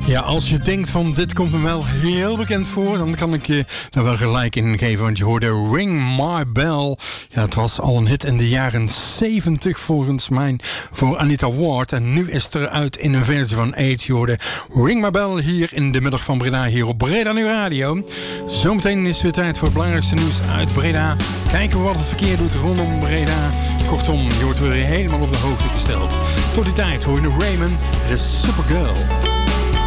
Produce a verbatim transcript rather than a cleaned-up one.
Ja, als je denkt van dit komt me wel heel bekend voor, dan kan ik je daar wel gelijk in geven. Want je hoorde Ring My Bell. Ja, het was al een hit in de jaren zeventig volgens mij voor Anita Ward. En nu is het eruit in een versie van AIDS. Je hoorde Ring My Bell hier in de middag van Breda, hier op Breda Nu Radio. Zometeen is het weer tijd voor het belangrijkste nieuws uit Breda. Kijken we wat het verkeer doet rondom Breda. Kortom, je wordt weer helemaal op de hoogte gesteld. Tot die tijd hoor je Raymond, de Supergirl.